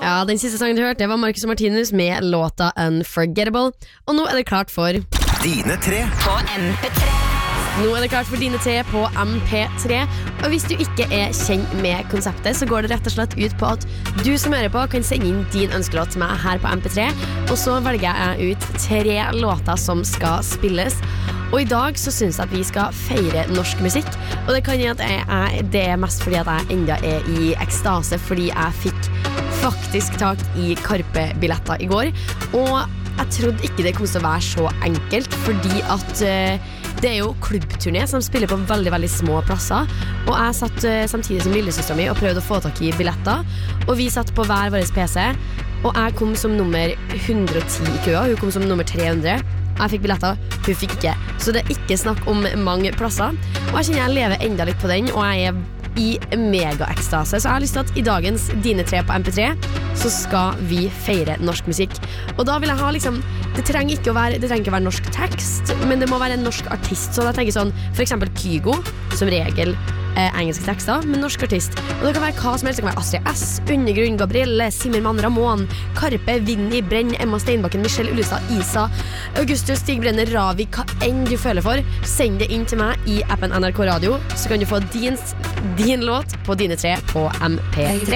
Ja, den siste sangen du hørte, det var Marcus og Martinus med låta Unforgettable. Og nå er det klart for Dine tre på MP3. Nå er det klart for Dine tre på MP3. Og hvis du ikke er kjent med konseptet, så går det rett og slett ut på at du som hører på kan sende inn din ønskelåt til meg her på MP3. Og så velger jeg ut 3 låter som skal spilles. Og i dag så synes jeg at vi skal feire norsk musikk. Og det kan gjøre at det er mest fordi at jeg enda er i ekstase, fordi jeg fikk faktisk tak i Karpe-billetter i går. Og jeg trodde ikke det kom til å være så enkelt, fordi at det er jo klubbturné som spiller på veldig, veldig små plasser. Og jeg satt samtidig som lillesøsteren min og prøvde å få tak i billetter. Og vi satt på hver vår PC. Og jeg kom som nummer 110 i køa, hun kom som nummer 300. Jeg fikk billetter, hun fikk ikke. Så det er ikke snakk om mange plasser. Og jeg kjenner jeg lever enda litt på den, og jeg er i mega-ekstase. Så jeg har lyst til at i dagens Dine tre på MP3 så skal vi feire norsk musikk. Og da vil jeg ha liksom, det trenger ikke å være norsk tekst, men det må være en norsk artist. Så da tenker jeg sånn, for eksempel Kygo, som regel engelske tekster, men norsk artist. Og det kan være hva som helst. Det kan være Astrid S, Undergrunn, Gabrielle, Simmermann, Ramón, Karpe, Vinni, Brenn, Emma Steinbakken, Michelle Ullestad, Isa, Augustus, Stig Brenner, Ravi, hva enn du føler for. Send det inn til meg i appen NRK Radio, så kan du få din låt på Dine tre på MP3.